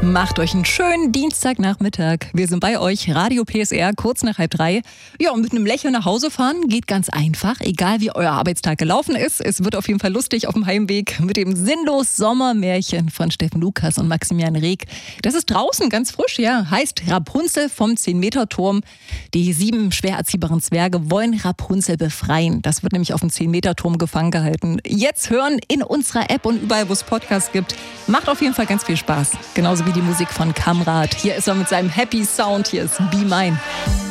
Macht euch einen schönen Dienstagnachmittag. Wir sind bei euch, Radio PSR, kurz nach 2:30. Ja, und mit einem Lächeln nach Hause fahren geht ganz einfach, egal wie euer Arbeitstag gelaufen ist. Es wird auf jeden Fall lustig auf dem Heimweg mit dem sinnlos Sommermärchen von Steffen Lukas und Maximilian Reg. Das ist draußen ganz frisch, ja. Heißt Rapunzel vom 10-Meter-Turm. Die 7 schwer erziehbaren Zwerge wollen Rapunzel befreien. Das wird nämlich auf dem 10-Meter-Turm gefangen gehalten. Jetzt hören in unserer App und überall, wo es Podcasts gibt. Macht auf jeden Fall ganz viel Spaß. Genauso wie die Musik von Kamrat. Hier ist er mit seinem Happy Sound. Hier ist Be Mine.